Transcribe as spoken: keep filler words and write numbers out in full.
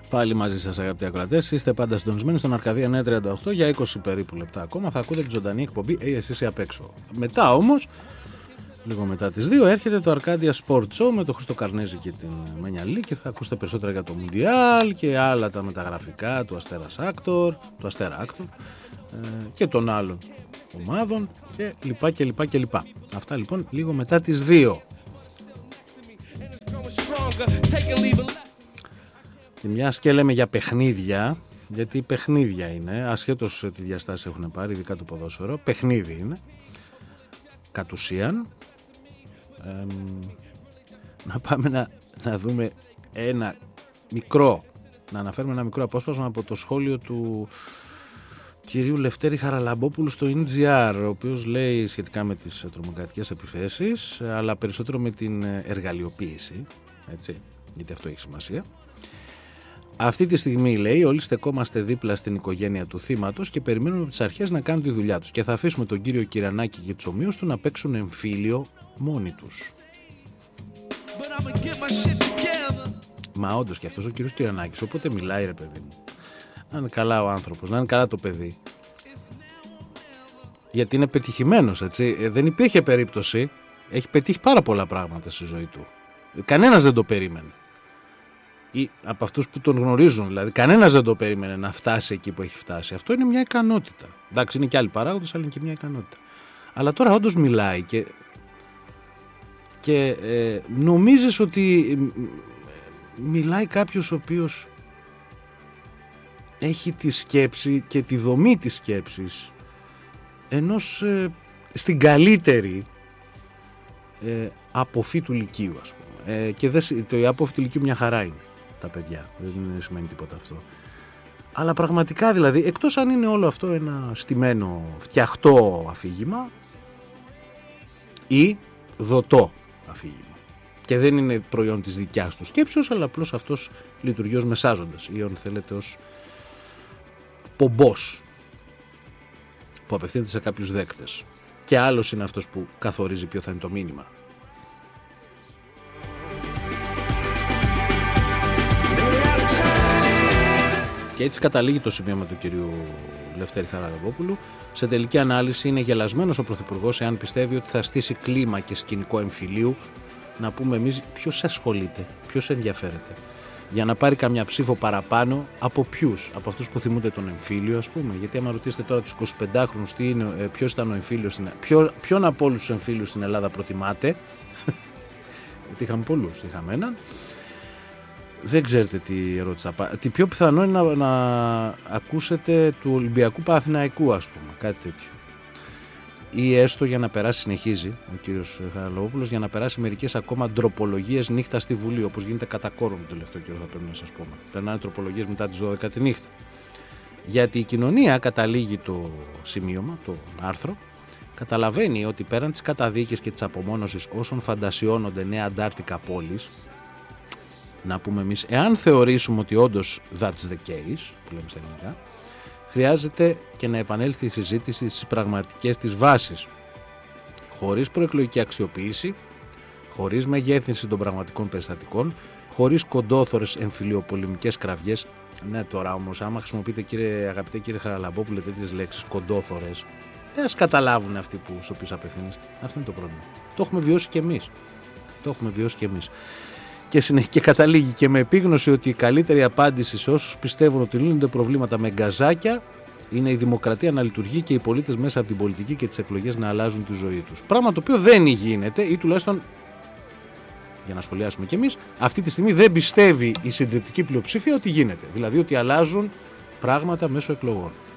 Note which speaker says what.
Speaker 1: Πάλι μαζί σας, αγαπητοί ακροατές. Είστε πάντα συντονισμένοι στον Αρκαδία εννιακόσια τριάντα οκτώ για είκοσι περίπου λεπτά ακόμα. Θα ακούτε τη ζωντανή εκπομπή «Hey, εσύ είσαι απ' έξω». Μετά όμως, λίγο μετά τις δύο, έρχεται το Arcadia Sport Show με τον Χρήστο Καρνέζη και την Μενιαλή και θα ακούσετε περισσότερα για το Μουντιάλ και άλλα τα μεταγραφικά του Αστέρας Άκτορ, του Αστέρα Άκτορ ε, και των άλλων ομάδων και λοιπά και λοιπά και λοιπά. Αυτά λοιπόν λίγο μετά τις δύο. Και μιας και λέμε για παιχνίδια, γιατί παιχνίδια είναι, ασχέτως τι διαστάσεις έχουν πάρει, ειδικά το ποδόσφαιρο, παιχνίδι είναι, κατ' ουσίαν, ε, να πάμε να, να δούμε ένα μικρό, να αναφέρουμε ένα μικρό απόσπασμα από το σχόλιο του κυρίου Λευτέρη Χαραλαμπόπουλου στο εν τζι αρ, ο οποίος λέει σχετικά με τις τρομοκρατικές επιθέσεις, αλλά περισσότερο με την εργαλειοποίηση, έτσι, γιατί αυτό έχει σημασία. Αυτή τη στιγμή, λέει, όλοι στεκόμαστε δίπλα στην οικογένεια του θύματος και περιμένουμε από τις αρχές να κάνουν τη δουλειά τους και θα αφήσουμε τον κύριο Κυρανάκη και τους ομοίους του να παίξουν εμφύλιο μόνοι τους. Μα όντως και αυτός ο κύριος Κυρανάκης, όποτε μιλάει, ρε παιδί μου, να είναι καλά ο άνθρωπος, να είναι καλά το παιδί. Γιατί είναι πετυχημένος, έτσι. Ε, δεν υπήρχε περίπτωση, έχει πετύχει πάρα πολλά πράγματα στη ζωή του. Κανένας δεν το περίμενε. Ή από αυτούς που τον γνωρίζουν, δηλαδή, κανένας δεν το περίμενε να φτάσει εκεί που έχει φτάσει. Αυτό είναι μια ικανότητα. Εντάξει, είναι και άλλοι παράγοντες, αλλά είναι και μια ικανότητα. Αλλά τώρα όντως μιλάει και, και ε, νομίζεις ότι μιλάει κάποιος ο οποίος έχει τη σκέψη και τη δομή της σκέψης ενός ε, στην καλύτερη ε, αποφύ του λυκείου, ας πούμε. Ε, και δεν, το η απόφη του λυκείου μια χαρά είναι τα παιδιά, δεν σημαίνει τίποτα αυτό. Αλλά πραγματικά, δηλαδή, εκτός αν είναι όλο αυτό ένα στημένο, φτιαχτό αφήγημα ή δοτό αφήγημα και δεν είναι προϊόν της δικιάς του σκέψεως, αλλά απλώς αυτός λειτουργεί ως μεσάζοντας ή αν θέλετε ως πομπός που απευθύνεται σε κάποιους δέκτες. Και άλλος είναι αυτός που καθορίζει ποιο θα είναι το μήνυμα. Και έτσι καταλήγει το σημείωμα του κυρίου Λευτέρη Χαραλαμπόπουλου. Σε τελική ανάλυση είναι γελασμένος ο Πρωθυπουργός εάν πιστεύει ότι θα στήσει κλίμα και σκηνικό εμφυλίου. Να πούμε εμείς ποιος ασχολείται, ποιος ενδιαφέρεται. Για να πάρει καμιά ψήφο παραπάνω από ποιους, από αυτούς που θυμούνται τον εμφύλιο, ας πούμε. Γιατί άμα ρωτήσετε τώρα τους εικοσιπεντάχρονους τι είναι, ποιος ήταν ο εμφύλιος, στην... Ποιο, ποιον από όλους τους εμφύλιους στην Ελλάδα προτιμάτε. Γιατί είχαμε πολλούς, είχαμε έναν. Δεν ξέρετε τι ερώτηση θα πάρει. Τι πιο πιθανό είναι να, να ακούσετε του Ολυμπιακού Παναθηναϊκού, ας πούμε, κάτι τέτοιο. Ή έστω για να περάσει, συνεχίζει ο κύριος Χαραλαμπόπουλος, για να περάσει μερικές ακόμα ντροπολογίες νύχτα στη Βουλή, όπως γίνεται κατά κόρον το τελευταίο καιρό, θα πρέπει να σας πούμε. Περνάνε τροπολογίες μετά τις δώδεκα τη νύχτα. Γιατί η κοινωνία, καταλήγει το σημείωμα, το άρθρο, καταλαβαίνει ότι πέραν της καταδίκης και της απομόνωσης όσων φαντασιώνονται νέα αντάρτικα πόλης, να πούμε εμείς, εάν θεωρήσουμε ότι όντως that's the case, που λέμε στα ελληνικά, χρειάζεται και να επανέλθει η συζήτηση στις πραγματικές της βάσεις, χωρίς προεκλογική αξιοποίηση, χωρίς μεγέθυνση των πραγματικών περιστατικών, χωρίς κοντόθωρες εμφυλιοπολεμικές κραυγές. Ναι, τώρα όμως, άμα χρησιμοποιείτε, κύριε, αγαπητέ κύριε Χαραλαμπόπουλε, τέτοιες λέξεις, κοντόθωρες, δεν ας καταλάβουν αυτοί που, στους οποίους απευθύνεστε. Αυτό είναι το πρόβλημα. Το έχουμε βιώσει και εμείς. Το έχουμε βιώσει και εμείς. Και, συνεχ... και καταλήγει και με επίγνωση ότι η καλύτερη απάντηση σε όσους πιστεύουν ότι λύνονται προβλήματα με γκαζάκια είναι η δημοκρατία να λειτουργεί και οι πολίτες μέσα από την πολιτική και τις εκλογές να αλλάζουν τη ζωή τους. Πράγμα το οποίο δεν γίνεται, ή τουλάχιστον, για να σχολιάσουμε κι εμείς, αυτή τη στιγμή δεν πιστεύει η συντριπτική πλειοψηφία ότι γίνεται. Δηλαδή ότι αλλάζουν πράγματα μέσω εκλογών.